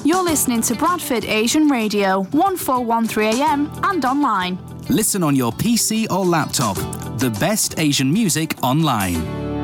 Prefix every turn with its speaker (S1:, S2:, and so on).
S1: You're listening to Bradford Asian Radio, 1413am and online.
S2: Listen on your PC or laptop. The best Asian music online.